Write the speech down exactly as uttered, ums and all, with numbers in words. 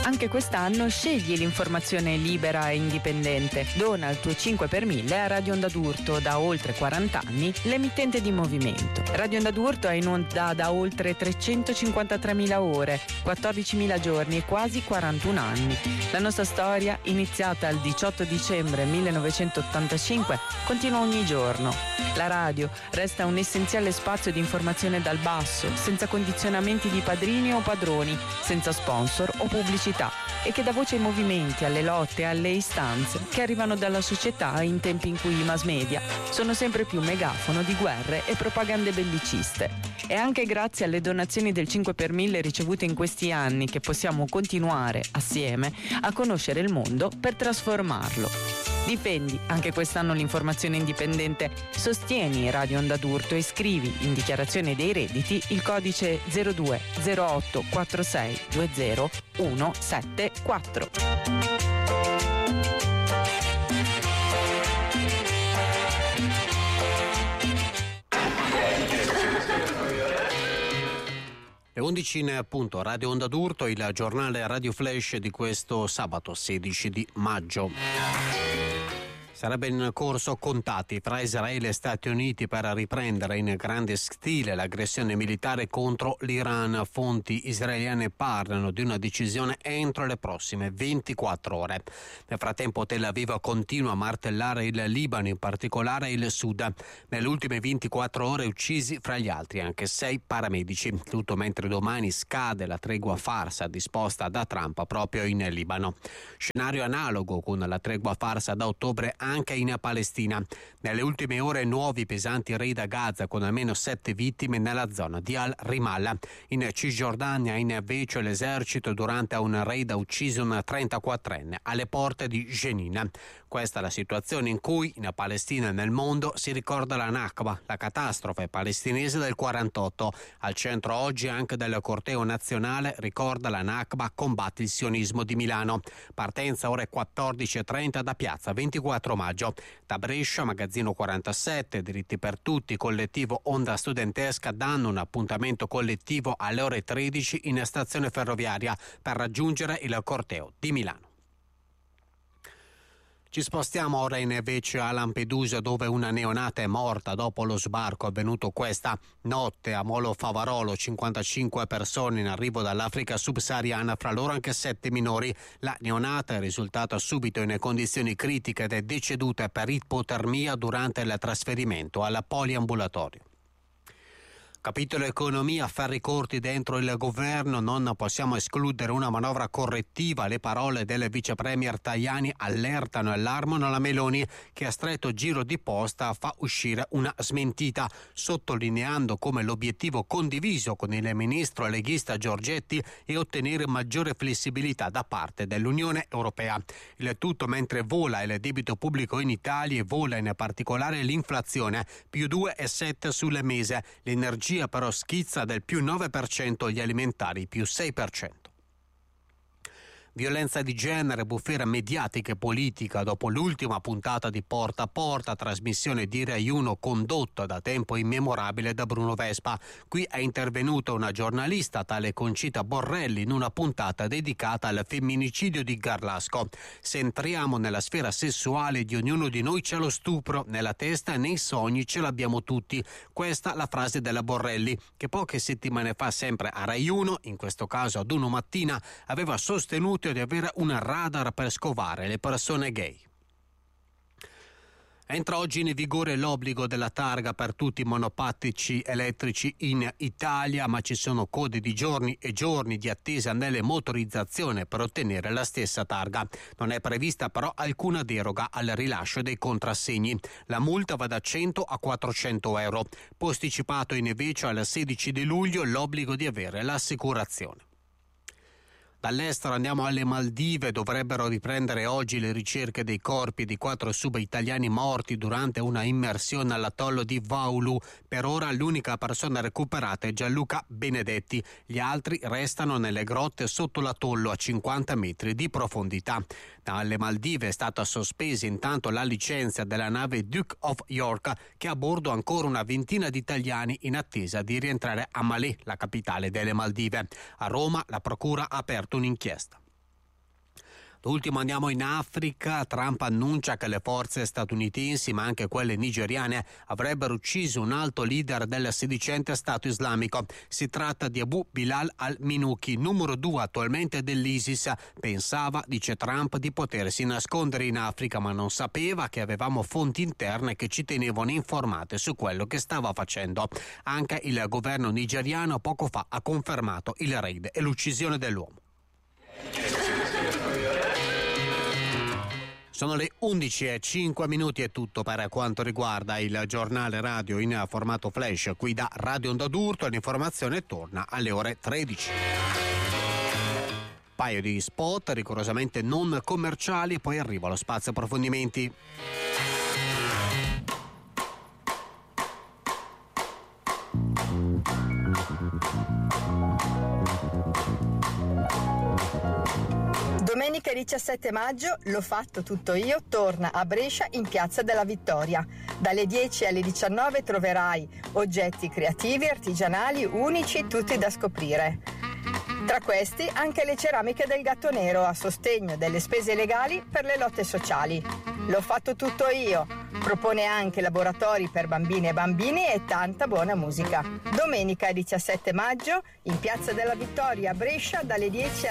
Anche quest'anno scegli l'informazione libera e indipendente. Dona il tuo cinque per mille a Radio Onda d'Urto, da oltre quaranta anni l'emittente di movimento. Radio Onda d'Urto è in onda da oltre trecentocinquantatremila ore, quattordicimila giorni e quasi quarantuno anni. La nostra storia, iniziata il diciotto dicembre millenovecentottantacinque, continua ogni giorno. La radio resta un essenziale spazio di informazione dal basso, senza condizionamenti di padrini o padroni, senza sponsor o pubblicità, e che dà voce ai movimenti, alle lotte, alle istanze che arrivano dalla società in tempi in cui i mass media sono sempre più megafono di guerre e propagande belliciste. È anche grazie alle donazioni del cinque per mille ricevute in questi anni che possiamo continuare, assieme, a conoscere il mondo per trasformarlo. Difendi anche quest'anno l'informazione indipendente, sostieni Radio Onda d'Urto e scrivi in dichiarazione dei redditi il codice zero due zero otto quattro sei due zero uno sette quattro. Le undici in punto, Radio Onda d'Urto, il giornale Radio Flash di questo sabato sedici di maggio. Sarebbe in corso contatti fra Israele e Stati Uniti per riprendere in grande stile l'aggressione militare contro l'Iran. Fonti israeliane parlano di una decisione entro le prossime ventiquattro ore. Nel frattempo Tel Aviv continua a martellare il Libano, in particolare il sud. Nelle ultime ventiquattro ore uccisi fra gli altri anche sei paramedici. Tutto mentre domani scade la tregua farsa disposta da Trump proprio in Libano. Scenario analogo con la tregua farsa da ottobre anche in Palestina. Nelle ultime ore nuovi pesanti raid a Gaza con almeno sette vittime nella zona di Al-Rimallah. In Cisgiordania invece l'esercito durante un raid ha ucciso un trentaquattrenne alle porte di Jenin. Questa è la situazione in cui in Palestina e nel mondo si ricorda la Nakba, la catastrofe palestinese del quarantotto. Al centro oggi anche del corteo nazionale ricorda la Nakba, combatti il sionismo di Milano. Partenza ore quattordici e trenta da piazza ventiquattro maggio. Da Brescia, Magazzino quarantasette, Diritti per Tutti, collettivo Onda Studentesca danno un appuntamento collettivo alle ore tredici in stazione ferroviaria per raggiungere il corteo di Milano. Ci spostiamo ora invece a Lampedusa, dove una neonata è morta dopo lo sbarco avvenuto questa notte a Molo Favarolo. cinquantacinque persone in arrivo dall'Africa subsahariana, fra loro anche sette minori. La neonata è risultata subito in condizioni critiche ed è deceduta per ipotermia durante il trasferimento al poliambulatorio. Capitolo economia, ferri corti dentro il governo, non possiamo escludere una manovra correttiva. Le parole del vice premier Tajani allertano e allarmano la Meloni, che a stretto giro di posta fa uscire una smentita, sottolineando come l'obiettivo condiviso con il ministro leghista Giorgetti è ottenere maggiore flessibilità da parte dell'Unione Europea. Il tutto mentre vola il debito pubblico in Italia e vola in particolare l'inflazione, più due virgola sette sul mese. L'energia però schizza del più nove per cento, gli alimentari più sei per cento. Violenza di genere, bufera mediatica e politica dopo l'ultima puntata di Porta a Porta, trasmissione di Rai uno condotta da tempo immemorabile da Bruno Vespa. Qui è intervenuta una giornalista, tale Concita Borrelli, in una puntata dedicata al femminicidio di Garlasco. Se entriamo nella sfera sessuale di ognuno di noi c'è lo stupro, nella testa e nei sogni ce l'abbiamo tutti. Questa la frase della Borrelli, che poche settimane fa sempre a Rai uno, in questo caso ad Uno Mattina, aveva sostenuto di avere un radar per scovare le persone gay. Entra oggi in vigore l'obbligo della targa per tutti i monopattini elettrici in Italia, ma ci sono code di giorni e giorni di attesa nelle motorizzazioni per ottenere la stessa targa. Non è prevista però alcuna deroga al rilascio dei contrassegni. La multa va da cento a quattrocento euro. Posticipato invece al sedici di luglio l'obbligo di avere l'assicurazione. Dall'estero andiamo alle Maldive. Dovrebbero riprendere oggi le ricerche dei corpi di quattro sub-italiani morti durante una immersione all'atollo di Vaulu. Per ora l'unica persona recuperata è Gianluca Benedetti. Gli altri restano nelle grotte sotto l'atollo a cinquanta metri di profondità. Dalle Maldive è stata sospesa intanto la licenza della nave Duke of York, che ha a bordo ancora una ventina di italiani in attesa di rientrare a Malé, la capitale delle Maldive. A Roma la procura ha aperto un'inchiesta. Da ultimo andiamo in Africa. Trump annuncia che le forze statunitensi, ma anche quelle nigeriane, avrebbero ucciso un alto leader del sedicente Stato islamico. Si tratta di Abu Bilal al-Minuki, numero due attualmente dell'ISIS. Pensava, dice Trump, di potersi nascondere in Africa, ma non sapeva che avevamo fonti interne che ci tenevano informate su quello che stava facendo. Anche il governo nigeriano poco fa ha confermato il raid e l'uccisione dell'uomo. Sono le undici e cinque minuti, è tutto per quanto riguarda il giornale radio in formato flash qui da Radio Onda d'Urto. L'informazione torna alle ore tredici. Paio di spot rigorosamente non commerciali, poi arriva lo spazio approfondimenti. Domenica diciassette maggio, L'ho fatto tutto io torna a Brescia in Piazza della Vittoria. Dalle dieci alle diciannove troverai oggetti creativi, artigianali, unici, tutti da scoprire. Tra questi anche le ceramiche del Gatto Nero a sostegno delle spese legali per le lotte sociali. L'ho fatto tutto io. Propone anche laboratori per bambine e bambini e tanta buona musica. Domenica diciassette maggio in Piazza della Vittoria a Brescia dalle dieci